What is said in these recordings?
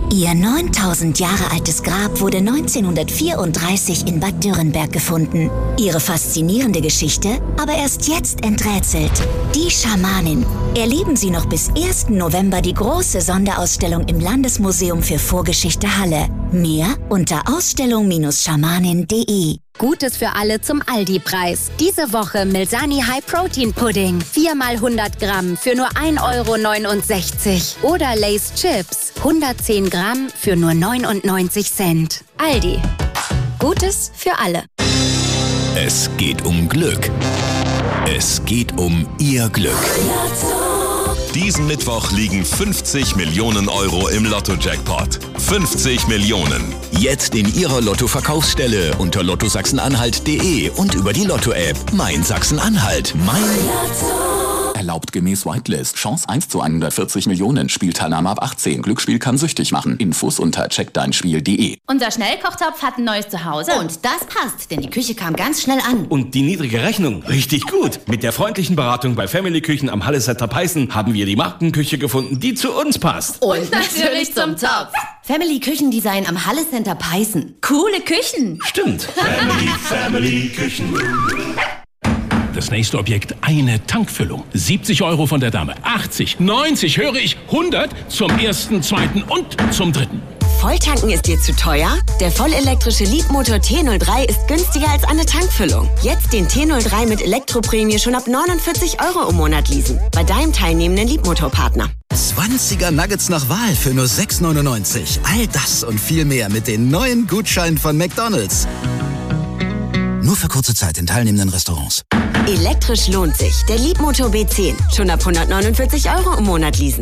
Ihr 9000 Jahre altes Grab wurde 1934 in Bad Dürrenberg gefunden. Ihre faszinierende Geschichte aber erst jetzt enträtselt. Die Schamanin. Erleben Sie noch bis 1. November die große Sonderausstellung im Landesmuseum für Vorgeschichte Halle. Mehr unter ausstellung-schamanin.de. Gutes für alle zum Aldi-Preis. Diese Woche Milsani High Protein Pudding. 4 mal 100 Gramm für nur 1,69 €. Oder Lay's Chips. 110 Gramm für nur 99 Cent. Aldi. Gutes für alle. Es geht um Glück. Es geht um Ihr Glück. Diesen Mittwoch liegen 50 Millionen € im Lotto-Jackpot. 50 Millionen. Jetzt in Ihrer Lotto-Verkaufsstelle unter lottosachsen-anhalt.de und über die Lotto-App. Mein Sachsen-Anhalt. Mein Lotto. Erlaubt gemäß Whitelist. Chance 1 zu 140 Millionen. Spielteilnahme ab 18. Glücksspiel kann süchtig machen. Infos unter checkdeinspiel.de. Unser Schnellkochtopf hat ein neues Zuhause. Und das passt, denn die Küche kam ganz schnell an. Und die niedrige Rechnung? Richtig gut. Mit der freundlichen Beratung bei Family Küchen am Halle Center Peißen haben wir die Markenküche gefunden, die zu uns passt. Und natürlich zum Topf. Family Küchendesign am Halle Center Peißen. Coole Küchen. Stimmt. Family Küchen. Das nächste Objekt, eine Tankfüllung. 70 € von der Dame. 80, 90, höre ich, 100 zum ersten, zweiten und zum dritten. Volltanken ist dir zu teuer? Der vollelektrische Leapmotor T03 ist günstiger als eine Tankfüllung. Jetzt den T03 mit Elektroprämie schon ab 49 € im Monat leasen. Bei deinem teilnehmenden Leapmotor-Partner. 20er Nuggets nach Wahl für nur 6,99 €. All das und viel mehr mit den neuen Gutscheinen von McDonald's. Nur für kurze Zeit in teilnehmenden Restaurants. Elektrisch lohnt sich. Der Leapmotor B10. Schon ab 149 € im Monat leasen.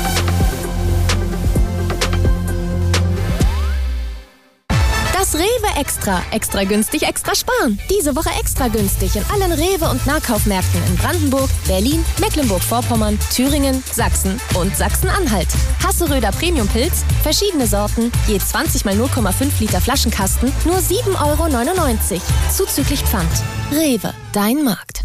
Das Rewe Extra. Extra günstig, extra sparen. Diese Woche extra günstig in allen Rewe- und Nahkaufmärkten in Brandenburg, Berlin, Mecklenburg-Vorpommern, Thüringen, Sachsen und Sachsen-Anhalt. Hasseröder Premium-Pilz, verschiedene Sorten, je 20 mal 0,5 Liter Flaschenkasten, nur 7,99 €. Zuzüglich Pfand. Rewe, dein Markt.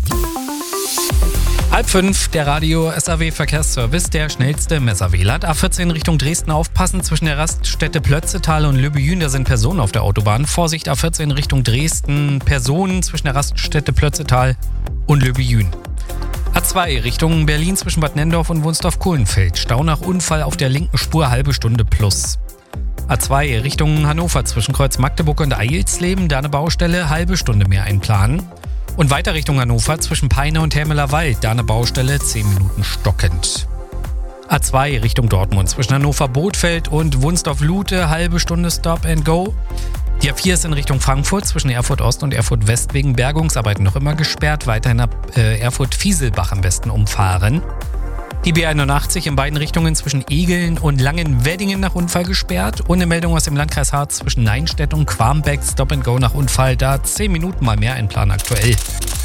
4:30, der Radio SAW Verkehrsservice, der schnellste im SAW. A14 Richtung Dresden aufpassen, zwischen der Raststätte Plötzetal und Lübejün, da sind Personen auf der Autobahn. Vorsicht, A14 Richtung Dresden, Personen zwischen der Raststätte Plötzetal und Lübejün. A2 Richtung Berlin zwischen Bad Nenndorf und Wunsdorf-Kohlenfeld. Stau nach Unfall auf der linken Spur, halbe Stunde plus. A2 Richtung Hannover zwischen Kreuz Magdeburg und Eilsleben, da eine Baustelle, halbe Stunde mehr einplanen. Und weiter Richtung Hannover zwischen Peine und Hermeler Wald, da eine Baustelle, 10 Minuten stockend. A2 Richtung Dortmund zwischen Hannover-Bothfeld und Wunsdorf-Lute, halbe Stunde Stop and Go. Die A4 ist in Richtung Frankfurt zwischen Erfurt Ost und Erfurt West wegen Bergungsarbeiten noch immer gesperrt, weiterhin ab Erfurt-Fieselbach am besten umfahren. Die B81 in beiden Richtungen zwischen Egeln und Langenweddingen nach Unfall gesperrt. Und eine Meldung aus dem Landkreis Harz zwischen Neinstedt und Quarmbeck, Stop and Go nach Unfall, da 10 Minuten mal mehr einplanen aktuell.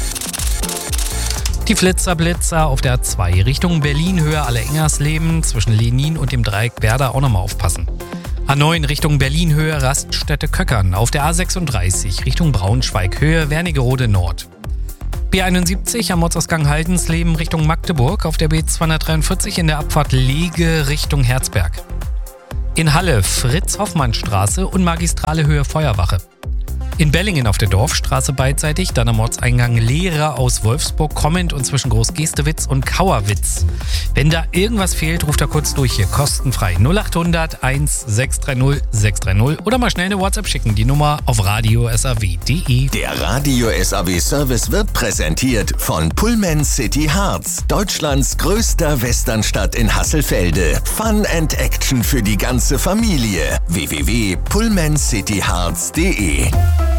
Die Flitzer-Blitzer auf der A2 Richtung Berlin, Höhe Alle-Engersleben, zwischen Lenin und dem Dreieck Werder auch nochmal aufpassen. A9 Richtung Berlin, Höhe Raststätte Köckern. Auf der A36 Richtung Braunschweig, Höhe Wernigerode Nord. B71 am Ortsausgang Haldensleben Richtung Magdeburg, auf der B243 in der Abfahrt Lege Richtung Herzberg. In Halle Fritz-Hoffmann-Straße und Magistrale Höhe Feuerwache. In Bellingen auf der Dorfstraße beidseitig, dann am Ortseingang Lehrer aus Wolfsburg kommend und zwischen Großgestewitz und Kauerwitz. Wenn da irgendwas fehlt, ruft da kurz durch hier, kostenfrei 0800 1630 630 oder mal schnell eine WhatsApp schicken, die Nummer auf radiosaw.de. Der Radio SAW Service wird präsentiert von Pullman City Harz, Deutschlands größter Westernstadt in Hasselfelde. Fun and Action für die ganze Familie. www.pullmancityharz.de.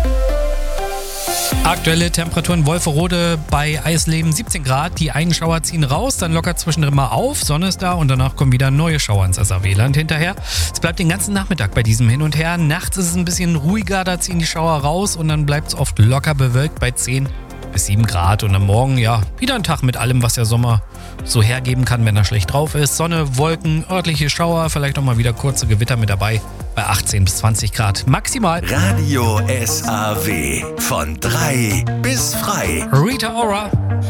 Aktuelle Temperaturen Wolferode bei Eisleben 17 Grad. Die einen Schauer ziehen raus, dann lockert zwischendrin mal auf. Sonne ist da und danach kommen wieder neue Schauer ins SAW-Land hinterher. Es bleibt den ganzen Nachmittag bei diesem Hin und Her. Nachts ist es ein bisschen ruhiger, da ziehen die Schauer raus und dann bleibt es oft locker bewölkt bei 10 bis 7 Grad. Und am Morgen, ja, wieder ein Tag mit allem, was der Sommer so hergeben kann, wenn er schlecht drauf ist. Sonne, Wolken, örtliche Schauer, vielleicht auch mal wieder kurze Gewitter mit dabei. Bei 18 bis 20 Grad maximal. Radio SAW von 3 bis frei. Rita Ora.